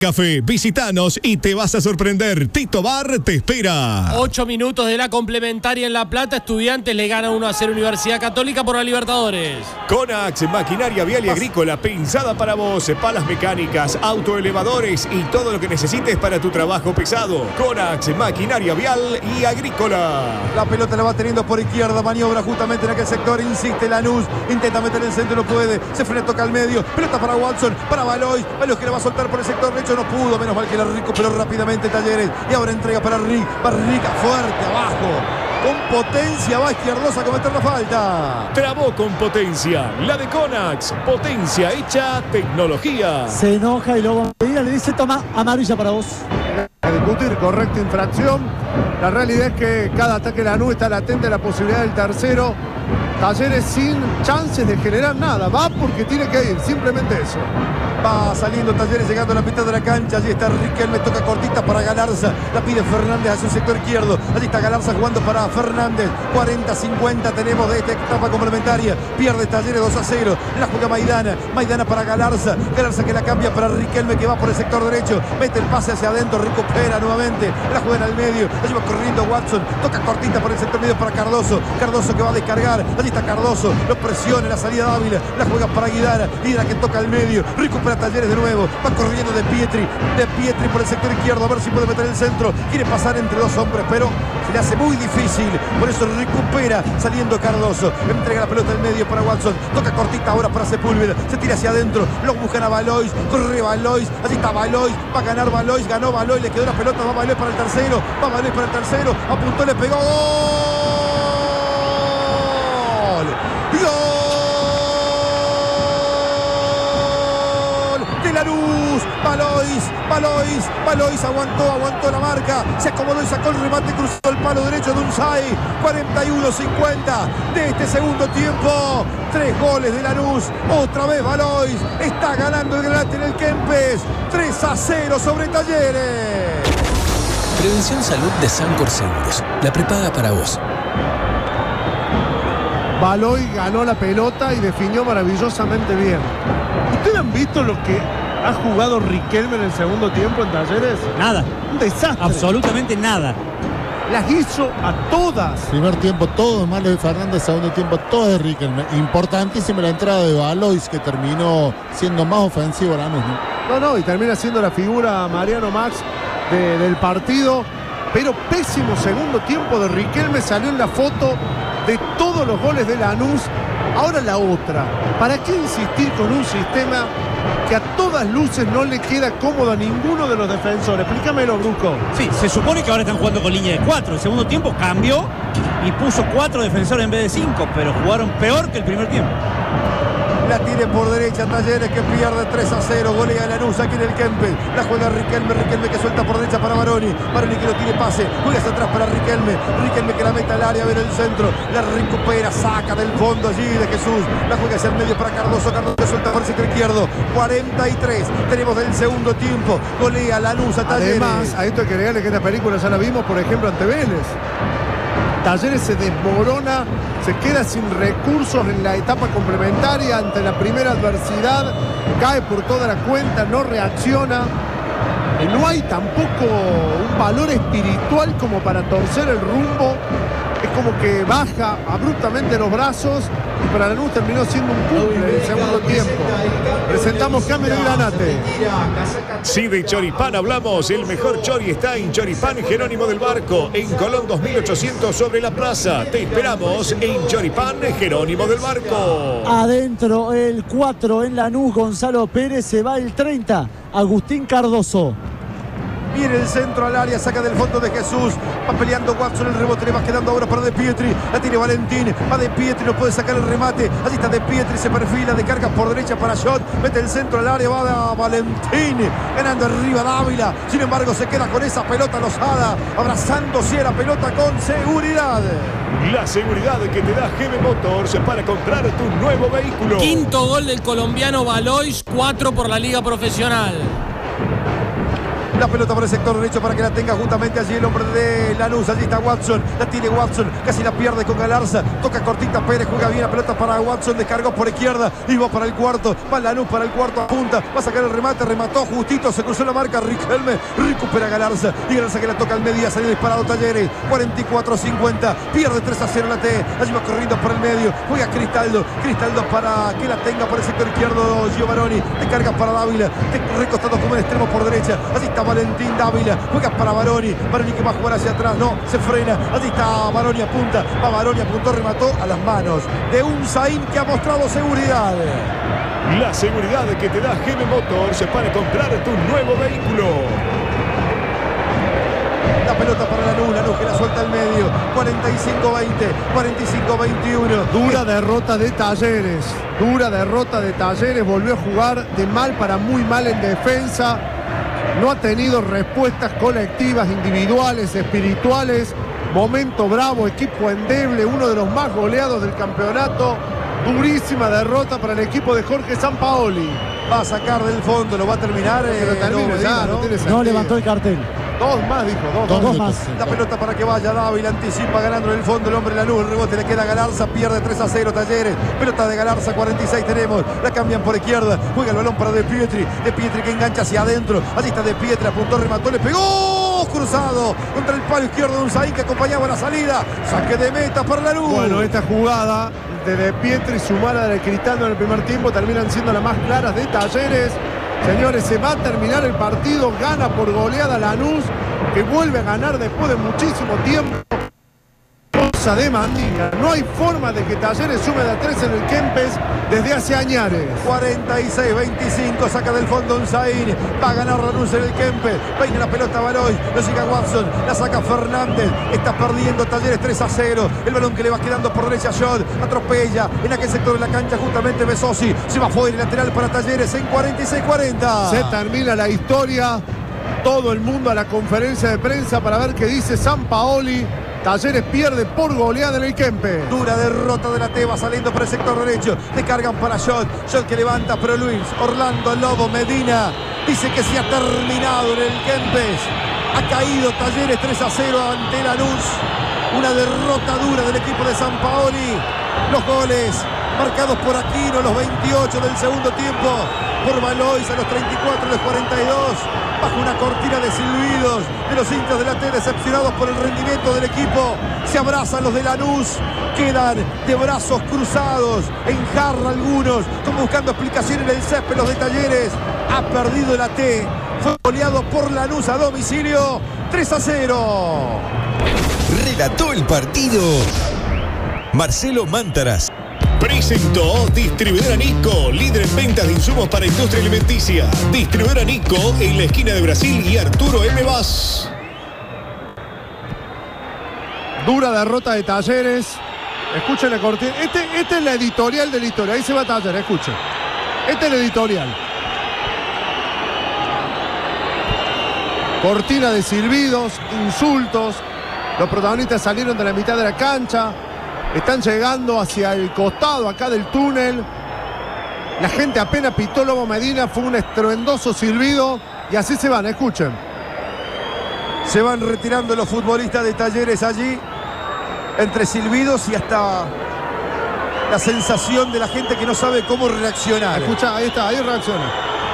Café, visitanos y te vas a sorprender. Tito Bar te espera. 8 minutos de la complementaria en La Plata. Estudiantes le gana 1-0 Universidad Católica por la Libertadores. Conax, maquinaria vial y agrícola pensada para vos. Palas mecánicas, autoelevadores y todo lo que necesites para tu trabajo pesado. Conax, maquinaria vial y agrícola. La pelota la va teniendo por izquierda. Maniobra justamente en aquel sector. Insiste Lanús. Intenta meter en el centro, no puede. Se frena, toca al medio. Pelota para Watson, para Baloy. Baloy que la va a soltar por el sector derecho. No pudo, menos mal que la recuperó rápidamente Talleres. Y ahora entrega para Rick. Va Rick fuerte abajo. Con potencia va Izquierdosa a cometer la falta. Trabó con potencia. La de Conax. Potencia hecha tecnología. Se enoja y luego le dice: toma, amarilla para vos. Discutir, correcta infracción. La realidad es que cada ataque de Lanús está latente a la posibilidad del tercero. Talleres sin chances de generar nada. Va porque tiene que ir, simplemente eso. Va saliendo Talleres, llegando a la mitad de la cancha. Allí está Riquelme, toca cortita para Galarza. La pide Fernández hacia el sector izquierdo. Allí está Galarza jugando para Fernández. 40-50 tenemos de esta etapa complementaria. Pierde Talleres 2-0. La juega Maidana. Maidana para Galarza. Galarza que la cambia para Riquelme, que va por el sector derecho. Mete el pase hacia adentro, recupera nuevamente. La juega al medio. Allí va corriendo Watson. Toca cortita por el sector medio para Cardoso. Cardoso que va a descargar. Allí está Cardoso. Lo presiona la salida de Ávila. La juega para Guidara. Guidara que toca al medio. Recupera Talleres de nuevo. Va corriendo de Pietri por el sector izquierdo. A ver si puede meter el centro. Quiere pasar entre dos hombres, pero se le hace muy difícil. Por eso recupera saliendo Cardoso. Entrega la pelota al medio para Watson. Toca cortita ahora para Sepúlveda. Se tira hacia adentro. Lo buscan a Balois. Corre Balois. Allí está Balois. Va a ganar Balois. Ganó Balois. Le quedó la pelota. Va Balois para el tercero. Va Balois para el tercero. Apuntó, le pegó. ¡Gol! Lanús, Balois aguantó la marca, se acomodó y sacó el remate, cruzó el palo derecho de Unzai. 41-50 de este segundo tiempo. 3 goles de Lanús, otra vez Balois, está ganando el Granate en el Kempes. 3-0 sobre Talleres. Prevención Salud de Sancor Seguros, la prepaga para vos. Baloy ganó la pelota y definió maravillosamente bien. ¿Ustedes han visto lo que ha jugado Riquelme en el segundo tiempo en Talleres? Nada. Un desastre. Absolutamente nada. Las hizo a todas. Primer tiempo todo malo de Fernández, segundo tiempo todo de Riquelme. Importantísima la entrada de Balois, que terminó siendo más ofensivo Lanús, ¿no? No, y termina siendo la figura Mariano Max del partido. Pero pésimo segundo tiempo de Riquelme, salió en la foto de todos los goles de Lanús. Ahora la otra, ¿para qué insistir con un sistema que a todas luces no le queda cómodo a ninguno de los defensores? Explícamelo, Bruco. Sí, se supone que ahora están jugando con línea de 4. El segundo tiempo cambió y puso 4 defensores en vez de 5, pero jugaron peor que el primer tiempo. La tiene por derecha Talleres, que pierde 3-0. Golea Lanús aquí en el Kempes. La juega Riquelme que suelta por derecha para Baroni que no tiene pase. Juega hacia atrás para Riquelme que la mete al área, a ver el centro. La recupera, saca del fondo allí de Jesús. La juega hacia el medio para Cardoso que suelta por el sector izquierdo. 43 tenemos del segundo tiempo. Golea Lanús a Talleres. Además, a esto hay que agregarle que esta película ya la vimos, por ejemplo, ante Vélez. Talleres se desmorona, se queda sin recursos en la etapa complementaria ante la primera adversidad, cae por toda la cuenta, no reacciona. No hay tampoco un valor espiritual como para torcer el rumbo. Es como que baja abruptamente los brazos y para Lanús terminó siendo un puzzle el segundo tiempo. Presentamos cambio de Granate. Si de choripán hablamos, el mejor chori está en Choripán Jerónimo del Barco, en Colón 2800 sobre la plaza. Te esperamos en Choripán Jerónimo del Barco. Adentro el 4 en Lanús, Gonzalo Pérez. Se va el 30, Agustín Cardoso. Viene el centro al área, saca del fondo de Jesús. Va peleando Watson, el rebote le va quedando ahora para De Pietri. La tiene Valentín, va De Pietri, no puede sacar el remate. Allí está De Pietri, se perfila, de carga por derecha para Shot. Mete el centro al área, va a Valentín. Ganando arriba Dávila. Sin embargo, se queda con esa pelota Lozada, abrazándose a la pelota con seguridad. La seguridad que te da GB Motors para comprar tu nuevo vehículo. Quinto gol del colombiano Balois, 4 por la Liga Profesional. La pelota por el sector derecho para que la tenga justamente allí el hombre de Lanús. Allí está Watson. La tiene Watson. Casi la pierde con Galarza. Toca cortita Pérez. Juega bien la pelota para Watson. Descargó por izquierda. Y va para el cuarto. Va Lanús para el cuarto. Apunta. Va a sacar el remate. Remató justito. Se cruzó la marca. Riquelme. Recupera Galarza. Y Galarza que la toca al medio. Salió disparado Talleres. 44-50. Pierde 3-0 la T. Allí va corriendo por el medio. Juega Cristaldo. Cristaldo para que la tenga por el sector izquierdo. Giovanni. Descarga para Dávila. Recostado como el extremo por derecha. Allí está Valentín Dávila. Juega para Baroni. Baroni que va a jugar hacia atrás. No, se frena. Allí está Baroni, apunta. Va Baroni, apuntó, remató a las manos de un Zain que ha mostrado seguridad. La seguridad que te da GM Motors para comprar tu nuevo vehículo. La pelota para Lanús que la suelta al medio. 45-20, 45-21. Dura derrota de Talleres. Dura derrota de Talleres. Volvió a jugar de mal para muy mal en defensa. No ha tenido respuestas colectivas, individuales, espirituales. Momento bravo, equipo endeble, uno de los más goleados del campeonato. Durísima derrota para el equipo de Jorge Sampaoli. Va a sacar del fondo, lo va a terminar. Pero termina ya, no tiene sentido. No levantó el cartel. Dos más, dijo. Dos más. La pelota para que vaya Dávila, anticipa ganando en el fondo el hombre Lanús. El rebote le queda a Galarza, pierde 3-0 Talleres. Pelota de Galarza, 46 tenemos. La cambian por izquierda. Juega el balón para De Pietri. De Pietri que engancha hacia adentro. Allí está De Pietri, apuntó, remató, le pegó. Cruzado contra el palo izquierdo de un Zain que acompañaba la salida. Saque de meta para Lanús. Bueno, esta jugada de Pietri sumada de Cristaldo en el primer tiempo terminan siendo las más claras de Talleres. Señores, se va a terminar el partido. Gana por goleada Lanús, que vuelve a ganar después de muchísimo tiempo. Cosa de Mandinga. No hay forma de que Talleres sume de a 3 en el Kempes desde hace añares. 46-25, saca del fondo un Zain. Va a ganar Lanús en el Kempes. Peina la pelota a Baloy. Lo sigue Watson. La saca Fernández. Está perdiendo Talleres 3-0. El balón que le va quedando por derecha a Shot. Atropella en aquel sector de la cancha justamente Besosi. Se va fuera el lateral para Talleres en 46-40. Se termina la historia. Todo el mundo a la conferencia de prensa para ver qué dice Sampaoli. Talleres pierde por goleada en el Kempes. Dura derrota de la Teba saliendo por el sector derecho. Descargan para Shot. Shot que levanta, pero Luis Orlando Lobo Medina dice que se ha terminado en el Kempes. Ha caído Talleres 3-0 ante Lanús. Una derrota dura del equipo de Sampaoli. Los goles marcados por Aquino, los 28 del segundo tiempo. Por Valois a los 34, los 42. Bajo una cortina de silbidos de los hinchas de la T, decepcionados por el rendimiento del equipo. Se abrazan los de Lanús, quedan de brazos cruzados, en jarra algunos, como buscando explicación en el césped. Los de Talleres ha perdido la T, fue goleado por Lanús a domicilio, 3-0. Relató el partido Marcelo Mántaras. Presentó Distribuidora Nico, líder en ventas de insumos para industria alimenticia. Distribuidora Nico en la esquina de Brasil y Arturo M. Vaz. Dura derrota de Talleres. Escuchen la cortina. Este es la editorial de la historia. Ahí se va Talleres, escuchen. Este es el editorial. Cortina de silbidos, insultos. Los protagonistas salieron de la mitad de la cancha. Están llegando hacia el costado acá del túnel. La gente apenas pitó Lobo Medina. Fue un estruendoso silbido. Y así se van, escuchen. Se van retirando los futbolistas de Talleres allí. Entre silbidos y hasta la sensación de la gente que no sabe cómo reaccionar. Escucha, ahí está, ahí reacciona.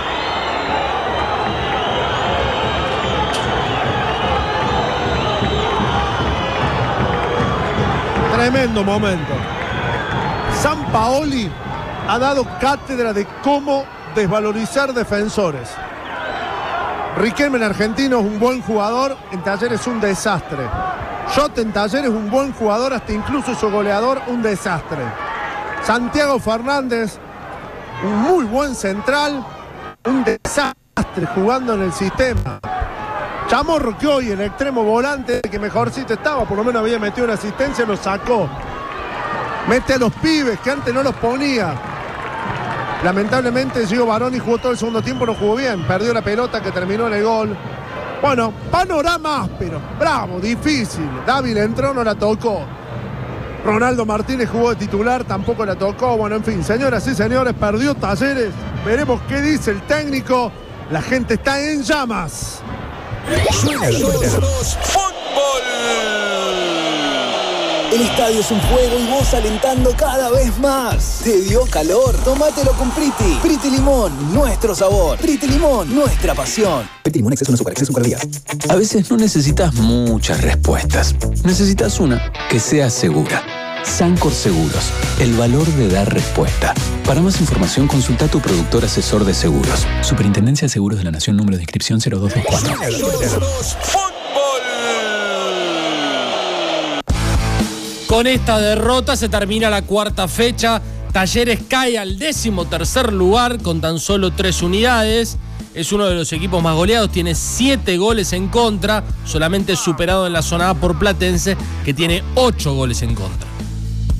Tremendo momento. Sampaoli ha dado cátedra de cómo desvalorizar defensores. Riquelme en Argentino es un buen jugador, en Talleres es un desastre. Shot en Talleres es un buen jugador, hasta incluso su goleador, un desastre. Santiago Fernández, un muy buen central, un desastre jugando en el sistema. Chamorro, que hoy el extremo volante que mejorcito estaba, por lo menos había metido una asistencia, lo sacó. Mete a los pibes que antes no los ponía. Lamentablemente Gio Baroni jugó todo el segundo tiempo, no jugó bien, perdió la pelota que terminó en el gol. Bueno, panorama áspero, bravo, difícil. Dávila entró, no la tocó. Ronaldo Martínez jugó de titular, tampoco la tocó. Bueno, en fin, señoras y señores, perdió Talleres. Veremos qué dice el técnico. La gente está en llamas. Suena los ¡Fútbol! El estadio es un juego y vos alentando cada vez más. ¿Te dio calor? Tómatelo con Priti. Priti Limón, nuestro sabor. Priti Limón, nuestra pasión. Priti Limón, exceso de azúcar, exceso de calorías. A veces no necesitas muchas respuestas. Necesitas una que sea segura. Sancor Seguros, el valor de dar respuesta. Para más información, consulta a tu productor asesor de seguros. Superintendencia de Seguros de la Nación, número de inscripción 0224. Con esta derrota se termina la cuarta fecha. Talleres cae al 13º lugar con tan solo 3 unidades. Es uno de los equipos más goleados, tiene 7 goles en contra, solamente superado en la zona A por Platense, que tiene 8 goles en contra.